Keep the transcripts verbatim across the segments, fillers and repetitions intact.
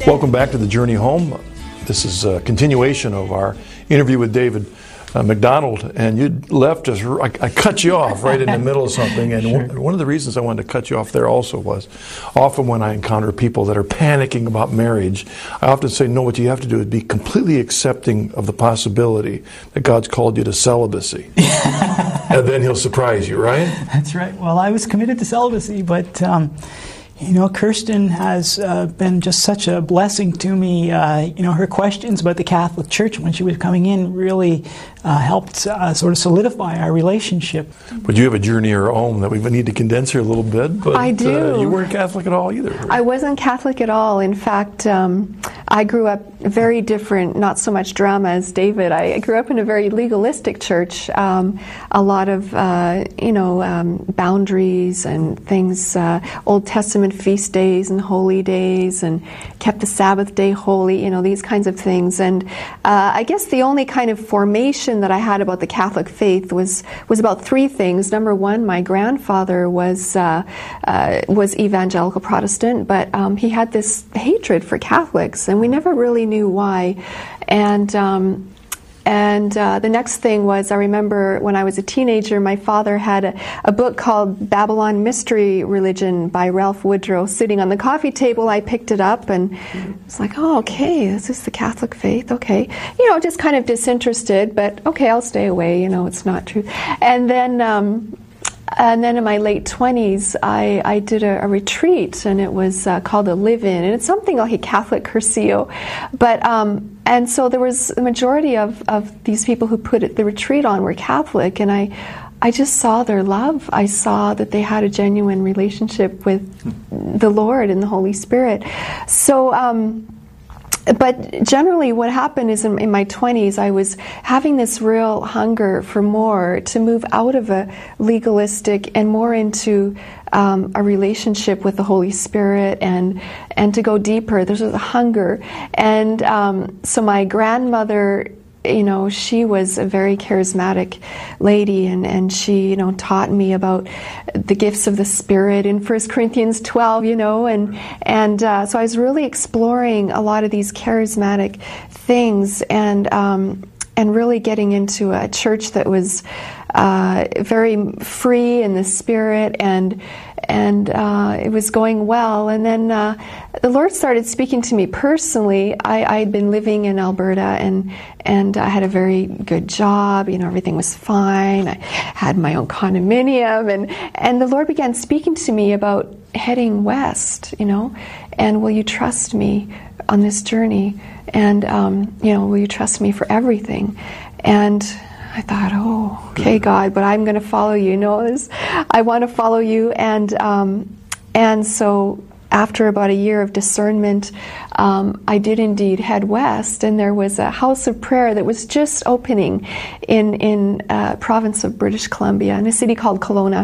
Welcome back to the Journey Home. This is a continuation of our interview with David uh, McDonald, and you left us, I, I cut you off right in the middle of something, and sure. one, one of the reasons I wanted to cut you off there also was, often when I encounter people that are panicking about marriage, I often say, no, what you have to do is be completely accepting of the possibility that God's called you to celibacy. And then He'll surprise you, right? That's right. Well, I was committed to celibacy, but... Um, You know, Kirsten has uh, been just such a blessing to me. Uh, you know, her questions about the Catholic Church when she was coming in really uh, helped uh, sort of solidify our relationship. But you have a journey of your own that we need to condense here a little bit. But, I do. Uh, you weren't Catholic at all either. Right? I wasn't Catholic at all. In fact, um, I grew up very different, not so much drama as David. I grew up in a very legalistic church. Um, a lot of, uh, you know, um, boundaries and things, uh, Old Testament feast days and holy days, and kept the Sabbath day holy, you know, these kinds of things. And uh, I guess the only kind of formation that I had about the Catholic faith was was about three things. Number one, my grandfather was uh, uh, was evangelical Protestant, but um, he had this hatred for Catholics, and we never really knew why. And um, And uh, the next thing was, I remember when I was a teenager, my father had a, a book called Babylon Mystery Religion by Ralph Woodrow sitting on the coffee table. I picked it up and it's like, oh, okay, this is the Catholic faith, okay. You know, just kind of disinterested, but okay, I'll stay away, you know, it's not true. And then... Um, And then in my late twenties, I, I did a, a retreat, and it was uh, called a live-in, and it's something like a Catholic Cursillo. But um, and so there was a majority of, of these people who put it, the retreat on were Catholic, and I I just saw their love. I saw that they had a genuine relationship with the Lord and the Holy Spirit. So. Um, But generally what happened is in, in my twenties, I was having this real hunger for more, to move out of a legalistic and more into um, a relationship with the Holy Spirit, and and to go deeper. There's a hunger. And um, so my grandmother, you know, she was a very charismatic lady, and, and she, you know, taught me about the gifts of the Spirit in First Corinthians twelve, you know, and and uh, so I was really exploring a lot of these charismatic things, and um, and really getting into a church that was uh, very free in the Spirit, and and uh, it was going well. And then uh, the Lord started speaking to me personally. I I'd been living in Alberta, and and I had a very good job. You know, everything was fine. I had my own condominium, and and the Lord began speaking to me about heading west. You know, and will you trust me on this journey? And um, you know, will you trust me for everything? And I thought, oh, okay, God, but I'm going to follow you. You know, this, I want to follow you. And um, and so after about a year of discernment, um, I did indeed head west. And there was a house of prayer that was just opening in in uh, province of British Columbia, in a city called Kelowna.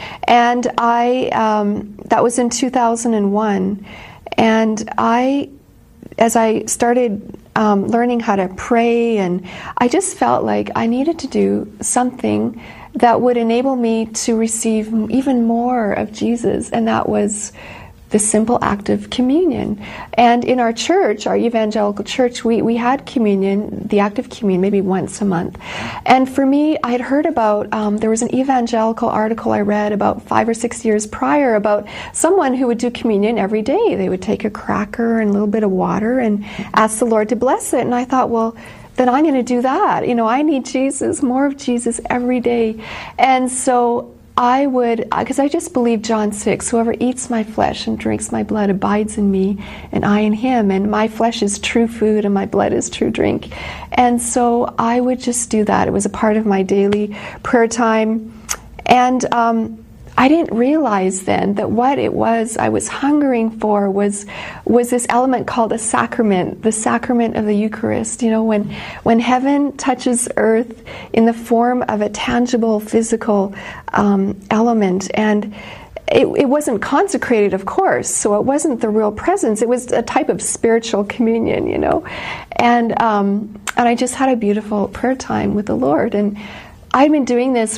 And I um, that was in two thousand one. And I, as I started Um, learning how to pray, and I just felt like I needed to do something that would enable me to receive even more of Jesus, and that was the simple act of communion. And in our church, our evangelical church, we, we had communion, the act of communion, maybe once a month. And for me, I had heard about, um, there was an evangelical article I read about five or six years prior about someone who would do communion every day. They would take a cracker and a little bit of water and ask the Lord to bless it. And I thought, well, then I'm going to do that. You know, I need Jesus, more of Jesus every day. And so I would, because I just believe John six, whoever eats my flesh and drinks my blood abides in me, and I in him, and my flesh is true food and my blood is true drink. And so I would just do that. It was a part of my daily prayer time. And um, I didn't realize then that what it was I was hungering for was was this element called a sacrament, the sacrament of the Eucharist. You know, when when heaven touches earth in the form of a tangible physical um, element, and it, it wasn't consecrated, of course, so it wasn't the real presence. It was a type of spiritual communion, you know, and um, and I just had a beautiful prayer time with the Lord. And I'd been doing this